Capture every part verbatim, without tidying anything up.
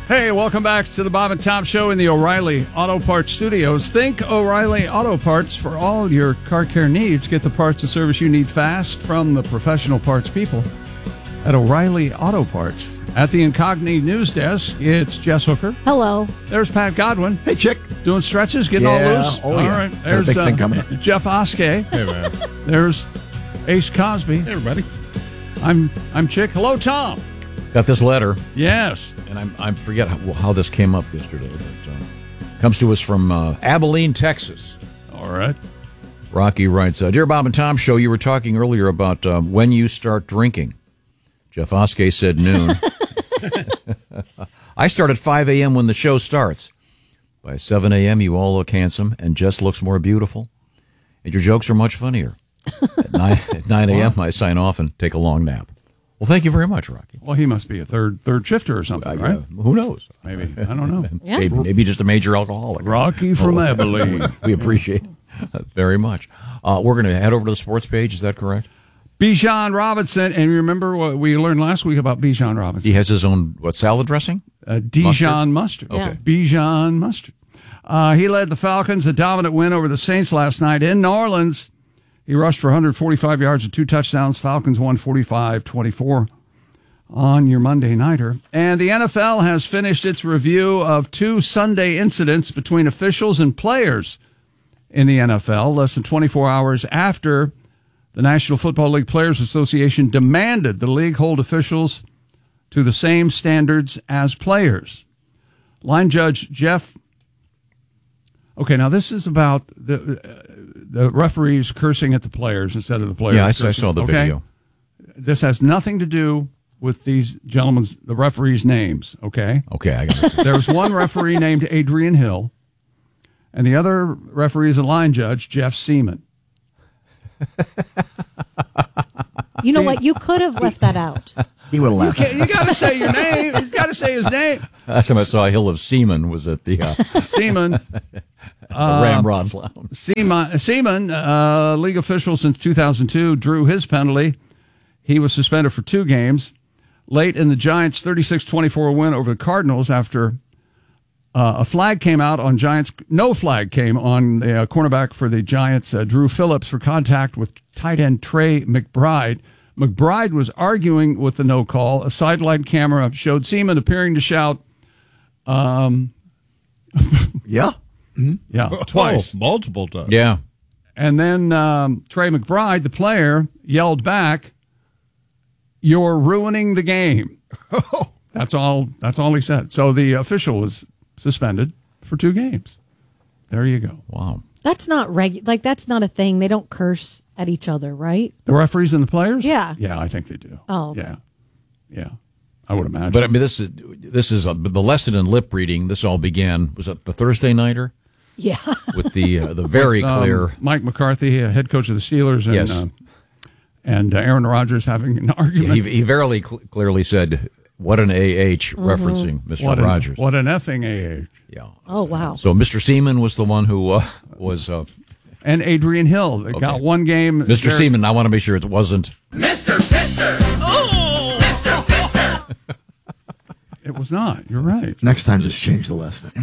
Hey, welcome back to the Bob and Tom Show in the O'Reilly Auto Parts Studios. Think O'Reilly Auto Parts for all your car care needs. Get the parts and service you need fast from the professional parts people at O'Reilly Auto Parts. At the Incogni News Desk, it's Jess Hooker. Hello. There's Pat Godwin. Hey, Chick. Doing stretches, getting yeah. all loose. Oh, all yeah. right. Got a There's big uh, thing coming up. Jeff Oskey. Hey, man. There's Ace Cosby. Hey, everybody. I'm I'm Chick. Hello, Tom. Got this letter. Yes. And I'm, I forget how, how this came up yesterday, but uh, comes to us from uh, Abilene, Texas. All right. Rocky writes, uh, Dear Bob and Tom Show, you were talking earlier about uh, when you start drinking. Jeff Oskey said noon. I start at five a.m. when the show starts. By seven a.m., you all look handsome and Jess looks more beautiful. And your jokes are much funnier. At nine, at nine a.m., I sign off and take a long nap. Well, thank you very much, Rocky. Well, he must be a third third shifter or something, Uh, right? yeah, who knows? Maybe. I don't know. Yeah. Maybe, maybe just a major alcoholic. Rocky from Abilene. We appreciate it very much. Uh, we're going to head over to the sports page. Is that correct? Bijan Robinson. And remember what we learned last week about Bijan Robinson? He has his own, what, salad dressing? Uh, Dijon mustard. Okay. Bijan mustard. Uh, he led the Falcons a dominant win over the Saints last night in New Orleans. He rushed for one hundred forty-five yards and two touchdowns. Falcons won forty-five twenty-four on your Monday nighter. And the N F L has finished its review of two Sunday incidents between officials and players in the N F L, less than twenty-four hours after the National Football League Players Association demanded the league hold officials to the same standards as players. Line Judge Jeff. Okay, now this is about the uh, the referees cursing at the players instead of the players. Yeah, I, I cursing. saw the Okay? video. This has nothing to do with these gentlemen's, the referees' names, okay? Okay, I got it. There's one referee named Adrian Hill, and the other referee is a line judge, Jeff Seaman. You know what? You could have left that out. He would have laughed. Okay, you got to say your name. He's got to say his name. Last time I saw a hill of semen was at the uh, Seaman. uh, Ramrod Lounge. Seaman, Seaman uh, league official since two thousand two, drew his penalty. He was suspended for two games. Late in the Giants' thirty-six twenty-four win over the Cardinals after uh, a flag came out on Giants. No flag came on the uh, cornerback for the Giants, uh, Drew Phillips, for contact with tight end Trey McBride. McBride was arguing with the no call. A sideline camera showed Seaman appearing to shout, um, Yeah. yeah, twice. Oh, multiple times. Yeah. And then um, Trey McBride, the player, yelled back, "You're ruining the game." That's all. That's all he said. So the official was suspended for two games. There you go. Wow. That's not regu- like that's not a thing. They don't curse at each other, right? The referees and the players? Yeah. Yeah, I think they do. Oh, okay. Yeah. Yeah. I would imagine. But I mean, this is this is a, the lesson in lip reading. This all began, was it the Thursday nighter? Yeah. With the uh, the very Um, clear. Mike McCarthy, uh, head coach of the Steelers, and Yes. uh, and uh, Aaron Rodgers having an argument. He, he very cl- clearly said, "What an A H," referencing Mister what an, Rogers. What an effing A H. Yeah. Oh, wow. So Mister Seaman was the one who uh, was uh, And Adrian Hill. They got one game. Mister They're- Seaman. I want to make sure it wasn't. Mister Fister! Oh! Mister Fister! It was not. You're right. Next time, just change the last name.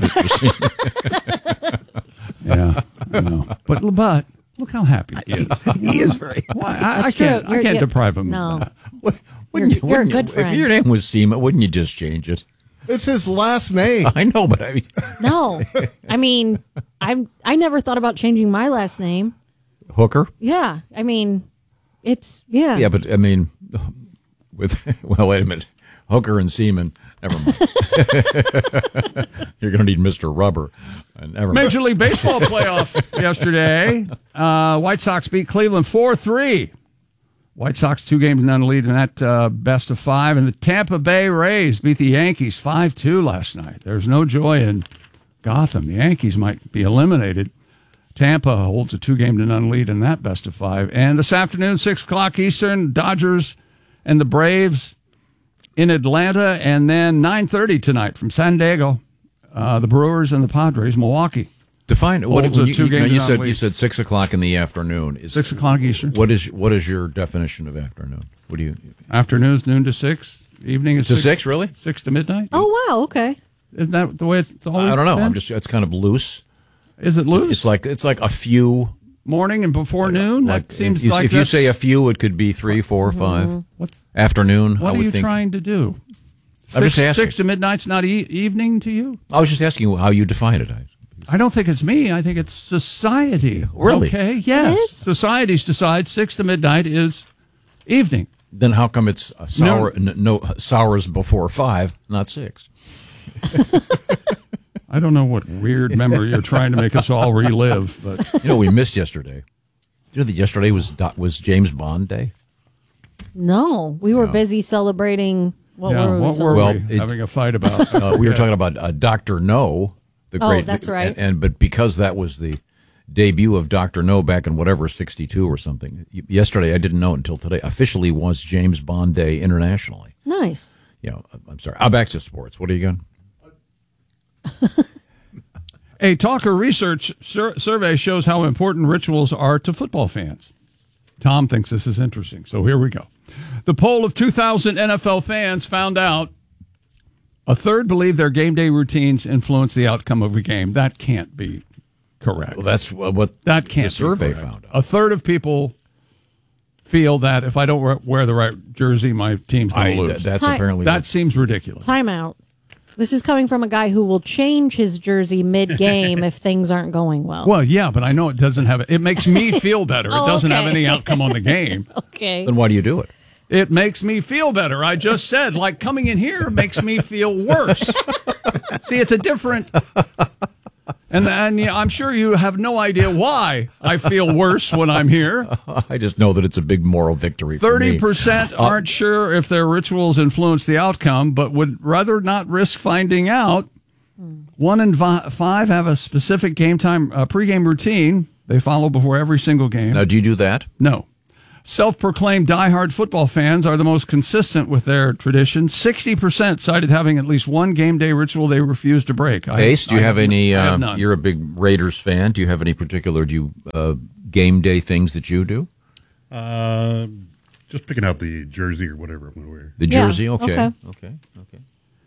Yeah. I know. But, but look how happy he is. He is very. Why? I, I That's can't, true. I You're- can't you're- deprive him no. of that. What, You're- you're a wouldn't good you, friend. If your name was Seaman, wouldn't you just change it? It's his last name. I know, but I mean, No. I mean, I'm I never thought about changing my last name. Hooker. Yeah. I mean, it's yeah. Yeah, but I mean, with well, wait a minute, Hooker and Seaman. Never mind. You're going to need Mister Rubber. Uh, never mind. Major League Baseball playoff yesterday. Uh, White Sox beat Cleveland four three. White Sox two games none lead in that uh, best of five. And the Tampa Bay Rays beat the Yankees five two last night. There's no joy in Gotham. The Yankees might be eliminated. Tampa holds a two-game to none lead in that best of five. And this afternoon, six o'clock Eastern, Dodgers and the Braves in Atlanta. And then nine thirty tonight from San Diego, uh, the Brewers and the Padres, Milwaukee. Define what Holds when a you, you, two-game know, you to none said. lead. You said six o'clock in the afternoon. Is Six o'clock Eastern. What is what is your definition of afternoon? What do you? Afternoons, noon to six. Evening is To six, really? Six to midnight. Oh wow. Okay. Isn't that the way it's always I don't know. been? I'm just. It's kind of loose. Is it loose? It's like it's like a few. Morning and before noon? Like That seems if you, like if you that's- say a few, it could be three, four, five. What's, Afternoon. what I are would you think. trying to do? I'm Six, just asking. six to midnight's not e- evening to you? I was just asking you how you define it. I, I don't think it's me. I think it's society. Really? Okay, yes. It is? Societies decide six to midnight is evening. then how come it's a sour? No, no sours before five, not six. I don't know what weird memory you're trying to make us all relive, but You know, we missed yesterday. You know that yesterday was Do- was James Bond Day. No, we were busy celebrating. What yeah, were we? what were celebrating? Well, we it- having a fight about? Uh, we were talking about uh, Doctor No, the Oh, great. that's right. And, and but because that was the debut of Doctor No back in whatever sixty-two or something. y- Yesterday, I didn't know until today. Officially, was James Bond Day internationally. Nice. You know, I'm sorry. I'm back to sports. What are you got? A Talker Research sur- survey shows how important rituals are to football fans. Tom thinks this is interesting, so here we go. The poll of two thousand N F L fans found out a third believe their game day routines influence the outcome of a game. That can't be correct. Well, that's uh, what That can't the survey be correct. found out. A third of people feel that if I don't wear- wear the right jersey, my team's going I, to th- lose. that's Hi- apparently that what- seems ridiculous. Time out. This is coming from a guy who will change his jersey mid-game if things aren't going well. Well, yeah, but I know it doesn't have it. It makes me feel better. It Oh, doesn't have okay. any outcome on the game. Okay. Then why do you do it? It makes me feel better. I just said, like coming in here makes me feel worse. See, it's a different. And, and yeah, I'm sure you have no idea why I feel worse when I'm here. I just know that it's a big moral victory for me. thirty percent aren't sure if their rituals influence the outcome, but would rather not risk finding out. One in vi- five have a specific game time uh, pregame routine they follow before every single game. Now, do you do that? No. Self-proclaimed diehard football fans are the most consistent with their tradition. sixty percent cited having at least one game day ritual they refuse to break. I- Ace, do you I have any? I have Uh, none. you're a big Raiders fan. Do you have any particular do you, uh, game day things that you do? Uh, just picking out the jersey or whatever I'm going to wear. The Yeah, jersey? Okay. okay. Okay. Okay.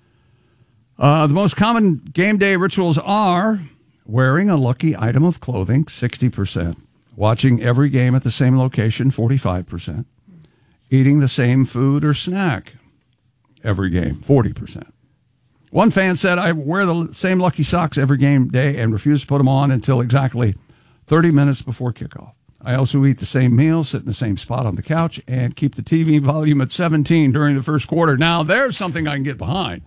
Uh, the most common game day rituals are wearing a lucky item of clothing, sixty percent. Watching every game at the same location, forty-five percent. Eating the same food or snack every game, forty percent. One fan said, I wear the same lucky socks every game day and refuse to put them on until exactly thirty minutes before kickoff. I also eat the same meal, sit in the same spot on the couch, and keep the T V volume at seventeen during the first quarter. Now, there's something I can get behind.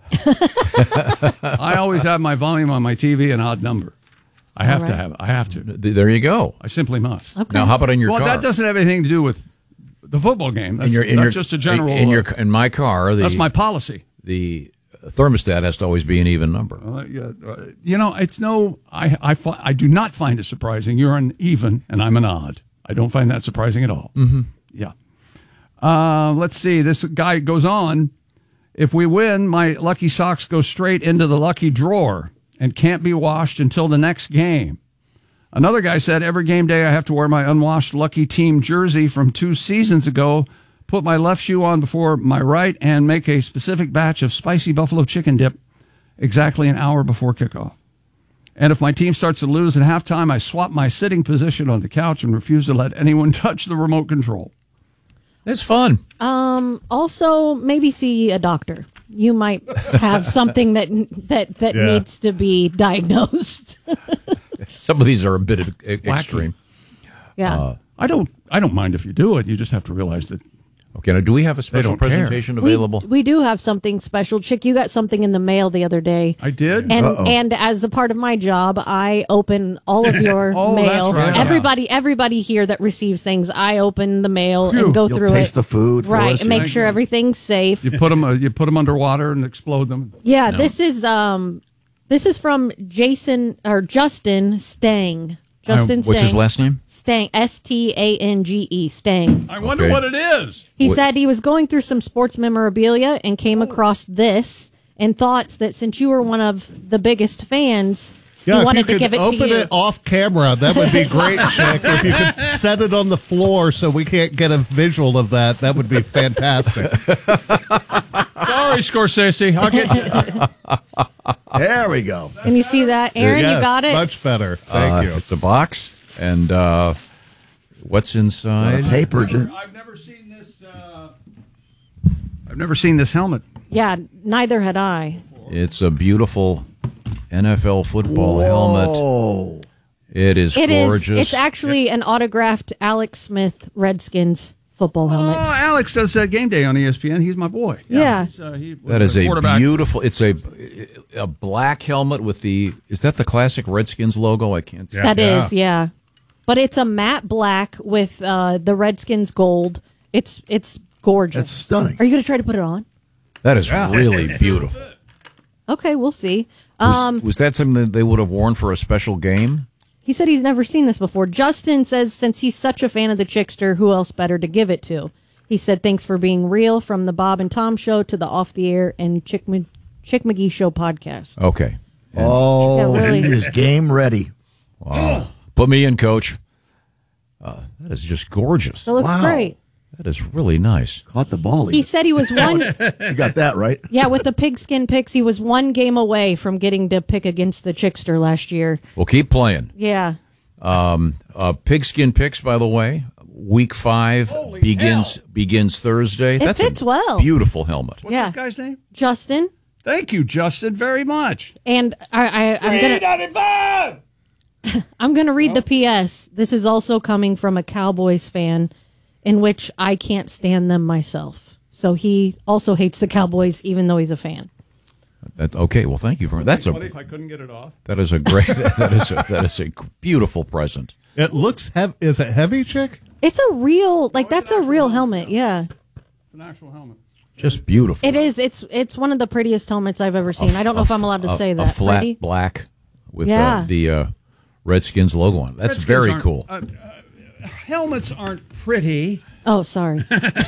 I always have my volume on my T V an odd number. I have All to right. have it. I have to. Th- There you go. I simply must. Okay. Now, how about in your Well, car? that doesn't have anything to do with the football game. That's, in your, in that's your, just a general. In, your, uh, in my car, the, that's my policy. the thermostat has to always be an even number. Uh, yeah, uh, you know, it's no. I I fi- I do not find it surprising. You're an even and I'm an odd. I don't find that surprising at all. Mm-hmm. Yeah. Uh, let's see. This guy goes on. If we win, my lucky socks go straight into the lucky drawer and can't be washed until the next game. Another guy said, every game day I have to wear my unwashed lucky team jersey from two seasons ago, put my left shoe on before my right, and make a specific batch of spicy buffalo chicken dip exactly an hour before kickoff. And if my team starts to lose at halftime, I swap my sitting position on the couch and refuse to let anyone touch the remote control. It's fun. Um. Also, maybe see a doctor. You might have something that that that Yeah. needs to be diagnosed. Some of these are a bit e- extreme. Yeah. Uh, I don't I don't mind if you do it. You just have to realize that Okay, now do we have a special don't care. presentation we, available? we do have something special. Chick, you got something in the mail the other day. I did. And and as a part of my job, I open all of your Oh, mail. that's right. Everybody everybody here that receives things, I open the mail Phew. and go You'll through taste it. the food for right, us, and make yeah. sure everything's safe. You put them uh, you put them underwater and explode them. Yeah, this is um this is from Jason or Justin Stang. Justin What's Stang. his last name? Stang, S T A N G E, Stang. I wonder Okay. what it is. He What- said he was going through some sports memorabilia and came across this and thoughts that since you were one of the biggest fans, Yeah, he if wanted you to could give it open to you. it off camera, that would be great, Chick. If you could set it on the floor so we can't get a visual of that, that would be fantastic. Sorry, Scorsese. I'll get you. There we go. Can you see that, Aaron? Yes, you got it. Much better. Thank Uh, you. It's a box, and uh, what's inside? Paper. Just, I've never seen this. Uh, I've never seen this helmet. Yeah, neither had I. It's a beautiful N F L football helmet. oh, It is It is. gorgeous. It's actually an autographed Alex Smith Redskins football helmet. Oh, Alex does uh, game day on E S P N. He's my boy. Yeah. he's, uh, he was That is the a quarterback. beautiful. It's a a black helmet with the. Is that the classic Redskins logo? I can't see. That is, yeah. But it's a matte black with uh, the Redskins gold. It's it's gorgeous. that's stunning. Are you going to try to put it on? That is really beautiful. Okay, we'll see. Was, Um, was that something that they would have worn for a special game? he said he's never seen this before. Justin says since he's such a fan of the Chickster, who else better to give it to? He said thanks for being real, from the Bob and Tom Show to the Off the Air and Chick, Ma- Chick McGee Show podcast. Okay. Oh, Yeah, really. he is game ready. Wow. Put me in, Coach. Uh, that is just gorgeous. It looks Wow. great. That is really nice. Caught the ball. He said he was one. You got that right. Yeah, with the pigskin picks, he was one game away from getting to pick against the Chickster last year. Well, keep playing. Yeah. Um, uh, Pigskin Picks, by the way, week five begins begins Thursday. It fits a well. beautiful helmet. What's Yeah. this guy's name? Justin, Thank you, Justin, very much. and I, I, I'm gonna ninety-five I'm gonna read the P S. This is also coming from a Cowboys fan, in which I can't stand them myself. So he also hates the Cowboys, even though he's a fan. That, okay, well, thank you for that's a Funny if I couldn't get it off. that is a great that is a, that is a beautiful present. It looks heavy. Is it heavy, Chick? It's a real, like that's a real helmet. Yeah, It's an actual helmet. Just beautiful. it is. It's it's one of the prettiest helmets I've ever seen. I don't know if I'm allowed to a, say a that. flat Pretty? black with Yeah. uh, the uh, Redskins logo on it. That's Redskins very aren't- cool. Uh, uh, helmets aren't pretty. Oh, sorry.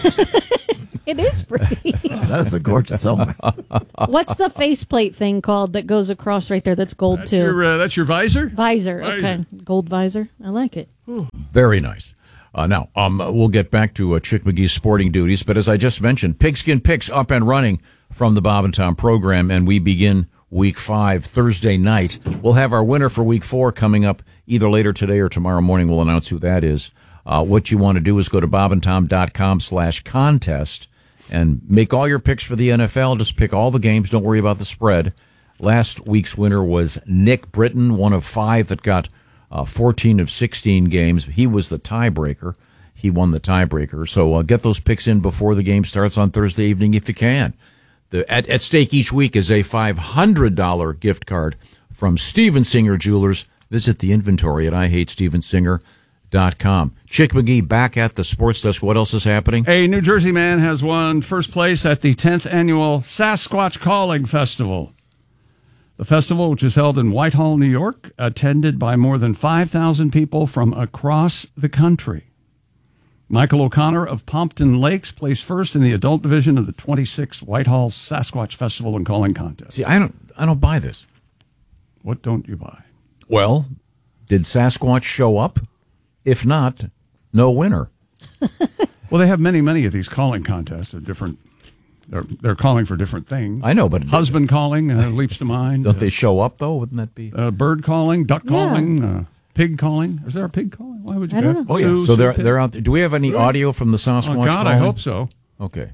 It is pretty. That is a gorgeous helmet. What's the faceplate thing called that goes across right there? That's gold That's too. your uh, that's your visor. visor. Visor. Okay, gold visor. I like it. Very nice. Uh, now, um, we'll get back to uh, Chick McGee's sporting duties, but as I just mentioned, Pigskin Picks up and running from the Bob and Tom program, and we begin week five Thursday night. We'll have our winner for week four coming up either later today or tomorrow morning. We'll announce who that is. Uh, what you want to do is go to bobandtom.com slash contest and make all your picks for the N F L. Just pick all the games. Don't worry about the spread. Last week's winner was Nick Britton, one of five that got uh, fourteen of sixteen games. He was the tiebreaker. He won the tiebreaker. So uh, get those picks in before the game starts on Thursday evening if you can. The, at, at stake each week is a five hundred dollars gift card from Steven Singer Jewelers. Visit the inventory at I hate steven singer dot com. Chick McGee back at the sports desk. What else is happening? A New Jersey man has won first place at the tenth annual Sasquatch Calling Festival. The festival, which is held in Whitehall, New York, attended by more than five thousand people from across the country. Michael O'Connor of Pompton Lakes placed first in the adult division of the twenty-sixth Whitehall Sasquatch Festival and Calling Contest. See, I don't, I don't buy this. What don't you buy? Well, did Sasquatch show up? If not, no winner. Well, they have many, many of these calling contests at different. They're they're calling for different things. I know, but Husband calling uh, leaps to mind. don't they show up though? Wouldn't that be? Uh, bird calling, duck Yeah. calling, uh, pig calling. Is there a pig calling? Why would you? I don't have know. Oh, yeah. zoos So and they're pig- they're out there. Do we have any audio from the Sasquatch? Oh God, I calling? hope so. Okay.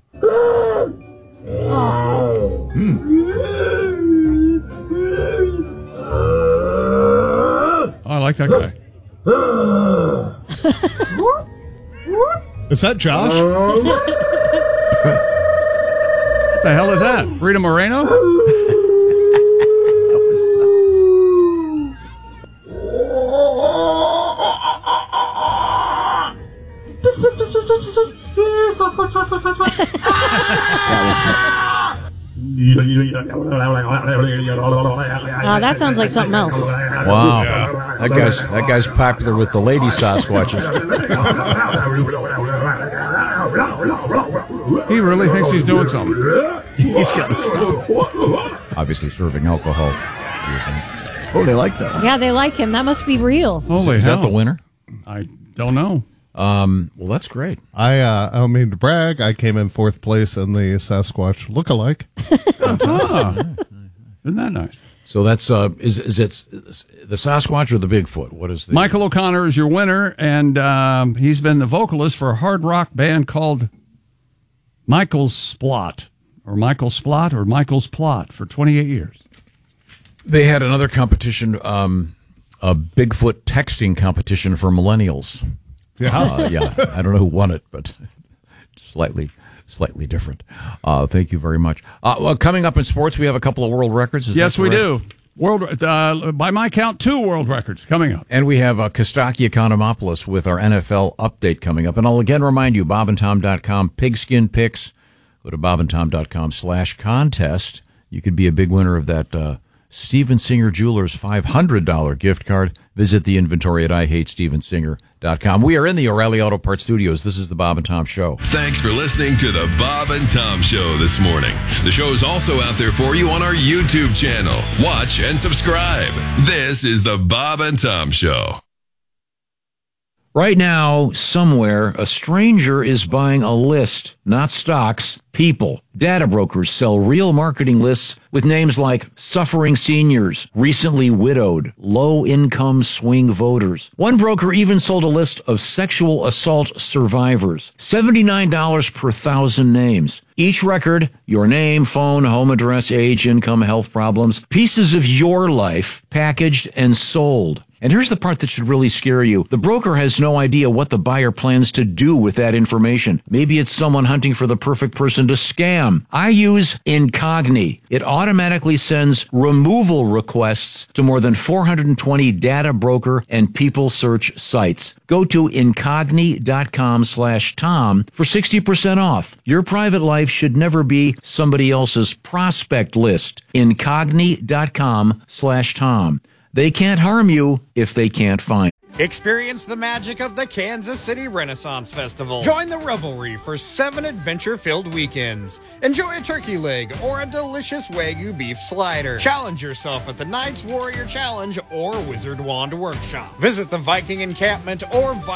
Oh, I like that guy. Is that Josh? What the hell is that? Rita Moreno? Uh, that sounds like something else. Wow. That guy's that guy's popular with the lady Sasquatches. He really thinks he's doing something. He's got a stop. Obviously serving alcohol. Oh, they like that one. Yeah, they like him. That must be real. Holy Is hell. that the winner? I don't know. Um, well, that's great. I uh, I don't mean to brag. I came in fourth place in the Sasquatch lookalike. Ah, isn't that nice? So that's uh, is is it the Sasquatch or the Bigfoot? What is the Michael O'Connor is your winner, and um, he's been the vocalist for a hard rock band called Michael's Splot, or Michael Splot, or Michael's Plot for twenty-eight years. They had another competition, um, a Bigfoot texting competition for millennials. Yeah, uh, yeah. I don't know who won it, but slightly. Slightly different. Uh, thank you very much. Uh, well, coming up in sports, we have a couple of world records. Is yes, that we correct? do. World, uh, by my count, two world records coming up. And we have uh, Kostaki Economopoulos with our N F L update coming up. And I'll again remind you, bob and tom dot com, pigskin picks. Go to bob and tom dot com slash contest. You could be a big winner of that uh, Steven Singer Jewelers five hundred dollars gift card. Visit the inventory at I hate steven singer dot com. We are in the O'Reilly Auto Parts studios. This is the Bob and Tom Show. Thanks for listening to the Bob and Tom Show this morning. The show is also out there for you on our YouTube channel. Watch and subscribe. This is the Bob and Tom Show. Right now, somewhere, a stranger is buying a list, not stocks, people. Data brokers sell real marketing lists with names like suffering seniors, recently widowed, low-income swing voters. One broker even sold a list of sexual assault survivors. seventy-nine dollars per thousand names. Each record, your name, phone, home address, age, income, health problems, pieces of your life, packaged and sold. And here's the part that should really scare you. The broker has no idea what the buyer plans to do with that information. Maybe it's someone hunting for the perfect person to scam. I use Incogni. It automatically sends removal requests to more than four hundred twenty data broker and people search sites. Go to incogni.com slash Tom for sixty percent off. Your private life should never be somebody else's prospect list. Incogni.com slash Tom. They can't harm you if they can't find. Experience the magic of the Kansas City Renaissance Festival. Join the revelry for seven adventure-filled weekends. Enjoy a turkey leg or a delicious Wagyu beef slider. Challenge yourself at the Knights Warrior Challenge or Wizard Wand Workshop. Visit the Viking Encampment or